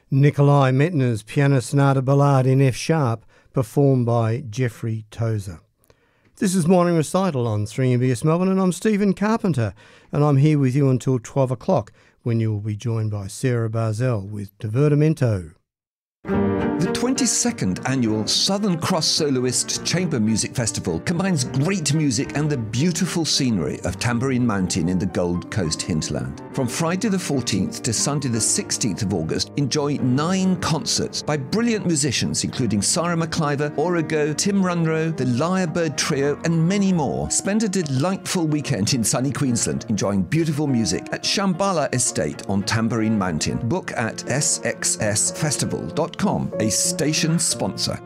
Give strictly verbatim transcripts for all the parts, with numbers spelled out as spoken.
Nikolai Metner's Piano Sonata Ballade in F sharp, performed by Jeffrey Tozer. This is Morning Recital on three M B S Melbourne, and I'm Stephen Carpenter, and I'm here with you until twelve o'clock, when you will be joined by Sarah Barzell with Divertimento. The twenty-second annual Southern Cross Soloist Chamber Music Festival combines great music and the beautiful scenery of Tamborine Mountain in the Gold Coast hinterland. From Friday the fourteenth to Sunday the sixteenth of August, enjoy nine concerts by brilliant musicians including Sarah McIver, Origo, Tim Runro, the Lyrebird Trio and many more. Spend a delightful weekend in sunny Queensland enjoying beautiful music at Shambhala Estate on Tamborine Mountain. Book at s x s festival dot com, a station sponsor.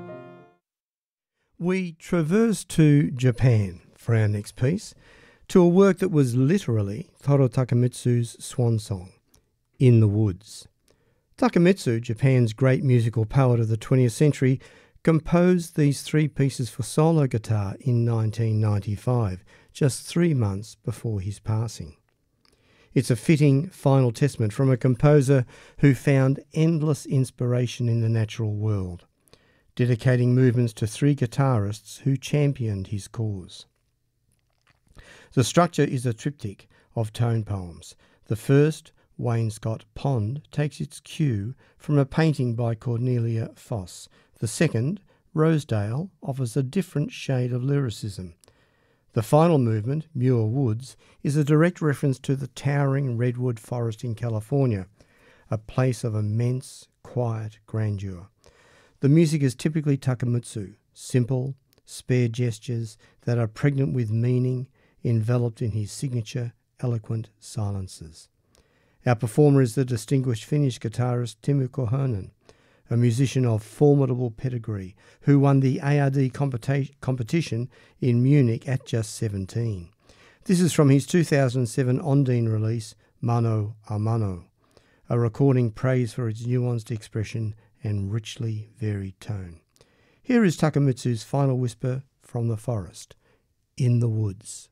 We traverse to Japan for our next piece, to a work that was literally Toru Takemitsu's swan song, In the Woods. Takemitsu, Japan's great musical poet of the twentieth century, composed these three pieces for solo guitar in nineteen ninety-five, just three months before his passing. It's a fitting final testament from a composer who found endless inspiration in the natural world, dedicating movements to three guitarists who championed his cause. The structure is a triptych of tone poems. The first, Wainscot Pond, takes its cue from a painting by Cornelia Foss. The second, Rosedale, offers a different shade of lyricism. The final movement, Muir Woods, is a direct reference to the towering redwood forest in California, a place of immense, quiet grandeur. The music is typically Takemitsu, simple, spare gestures that are pregnant with meaning, enveloped in his signature, eloquent silences. Our performer is the distinguished Finnish guitarist Timo Korhonen, a musician of formidable pedigree who won the A R D competi- competition in Munich at just seventeen. This is from his two thousand seven Ondine release, Mano a Mano, a recording praised for its nuanced expression and richly varied tone. Here is Takemitsu's final whisper from the forest, In the Woods.